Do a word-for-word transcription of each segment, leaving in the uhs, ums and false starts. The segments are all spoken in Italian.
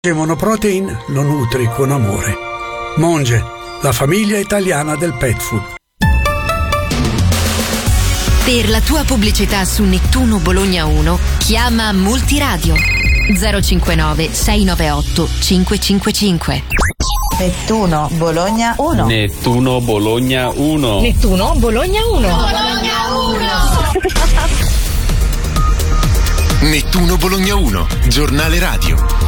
Monoprotein lo nutri con amore. Monge, la famiglia italiana del pet food. Per la tua pubblicità su Nettuno Bologna uno, chiama Multiradio zero cinquantanove sei novantaotto cinquecentocinquantacinque. Nettuno Bologna uno. Nettuno Bologna uno. Nettuno Bologna uno. Bologna uno. Nettuno Bologna uno, giornale radio.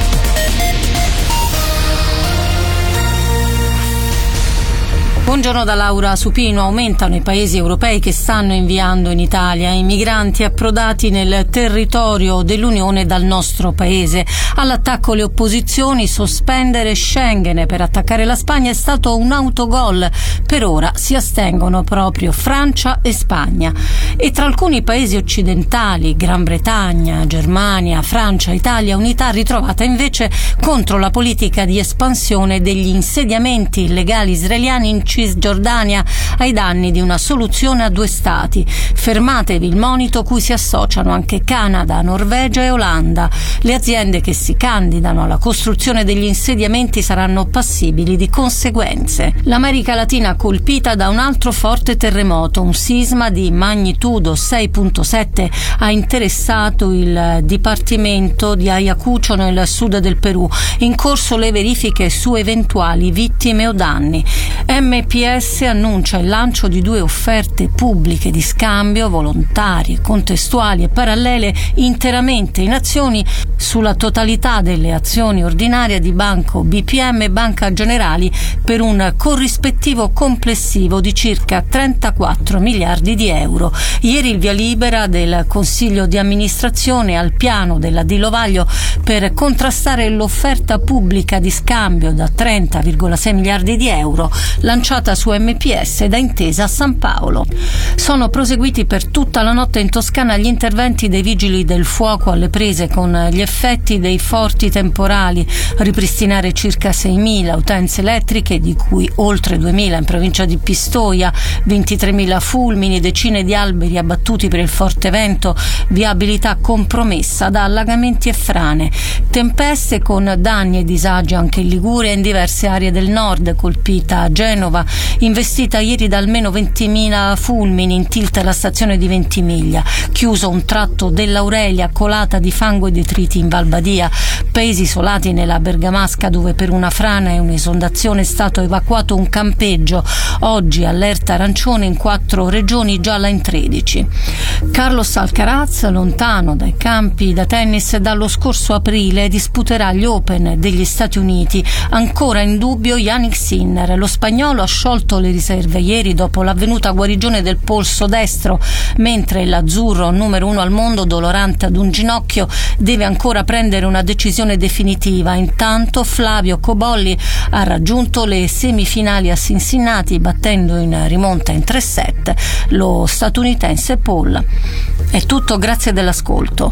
Buongiorno da Laura Supino. Aumentano i paesi europei che stanno inviando in Italia i migranti approdati nel territorio dell'Unione dal nostro paese. All'attacco le opposizioni, sospendere Schengen per attaccare la Spagna è stato un autogol. Per ora si astengono proprio Francia e Spagna. E tra alcuni paesi occidentali, Gran Bretagna, Germania, Francia, Italia, unità ritrovata invece contro la politica di espansione degli insediamenti illegali israeliani in Cisgiordania ai danni di una soluzione a due stati. Fermatevi il monito cui si associano anche Canada, Norvegia e Olanda. Le aziende che si candidano alla costruzione degli insediamenti saranno passibili di conseguenze. L'America Latina colpita da un altro forte terremoto. Un sisma di magnitudo sei virgola sette ha interessato il dipartimento di Ayacucho nel sud del Perù. In corso le verifiche su eventuali vittime o danni. M P S annuncia il lancio di due offerte pubbliche di scambio volontarie, contestuali e parallele interamente in azioni sulla totalità delle azioni ordinarie di Banco B P M e Banca Generali per un corrispettivo complessivo di circa trentaquattro miliardi di euro. Ieri il via libera del Consiglio di amministrazione al piano della Di Lovaglio per contrastare l'offerta pubblica di scambio da trenta virgola sei miliardi di euro lanciata su M P S da Intesa San Paolo. Sono proseguiti per tutta la notte in Toscana gli interventi dei vigili del fuoco alle prese con gli effetti dei forti temporali, ripristinare circa seimila utenze elettriche, di cui oltre duemila in provincia di Pistoia, ventitremila fulmini, decine di alberi abbattuti per il forte vento, viabilità compromessa da allagamenti e frane, tempeste con danni e disagi anche in Liguria e in diverse aree del nord, colpita Genova, investita ieri da almeno ventimila fulmini, in tilt la stazione di Ventimiglia, chiuso un tratto dell'Aurelia, colata di fango e detriti in Val Badia, paesi isolati nella Bergamasca dove per una frana e un'esondazione è stato evacuato un campeggio, oggi allerta arancione in quattro regioni, gialla in tredici. Carlos Alcaraz, lontano dai campi da tennis dallo scorso aprile, disputerà gli Open degli Stati Uniti, ancora in dubbio Jannik Sinner. Lo spagnolo ha sciolto le riserve ieri dopo l'avvenuta guarigione del polso destro, mentre l'azzurro, numero uno al mondo, dolorante ad un ginocchio, deve ancora prendere una decisione definitiva. Intanto Flavio Cobolli ha raggiunto le semifinali a Cincinnati, battendo in rimonta in tre set lo statunitense Paul. È tutto, grazie dell'ascolto.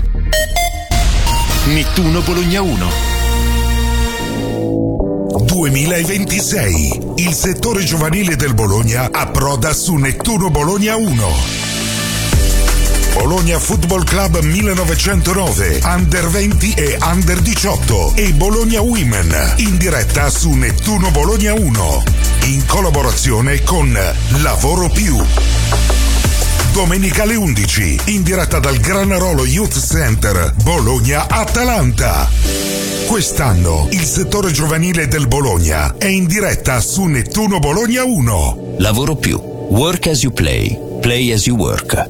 Nettuno Bologna uno. duemilaventisei. Il settore giovanile del Bologna approda su Nettuno Bologna uno. Bologna Football Club millenovecentonove, Under venti e Under diciotto e Bologna Women in diretta su Nettuno Bologna uno in collaborazione con Lavoro Più. Domenica alle undici in diretta dal Granarolo Youth Center Bologna Atalanta. Quest'anno il settore giovanile del Bologna è in diretta su Nettuno Bologna uno. Lavoro Più. Work as you play. Play as you work.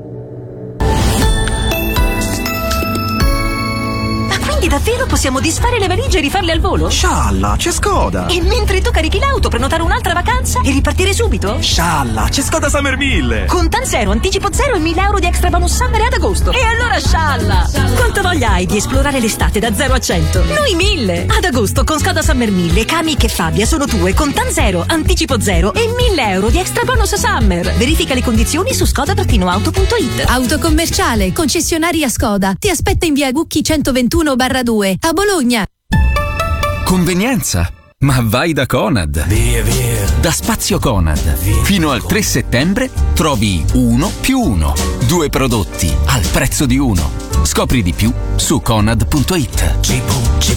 Davvero possiamo disfare le valigie e rifarle al volo? Scialla, c'è Skoda! E mentre tu carichi l'auto, prenotare un'altra vacanza e ripartire subito? Scialla, c'è Skoda Summer mille! Con Tan Zero, anticipo zero e mille euro di extra bonus summer ad agosto. E allora scialla! Quanto voglia hai di esplorare l'estate da zero a cento? Noi mille! Ad agosto con Skoda Summer mille, Kamiq e Fabia sono tue con Tan Zero, anticipo zero e mille euro di extra bonus summer. Verifica le condizioni su skoda auto punto it. Autocommerciale, concessionaria Skoda. Ti aspetta in via Gucchi centoventuno barra due a Bologna. Convenienza? Ma vai da Conad. Via, via. Da Spazio Conad. Via. Fino al tre settembre trovi uno più uno. Due prodotti al prezzo di uno. Scopri di più su conad punto it.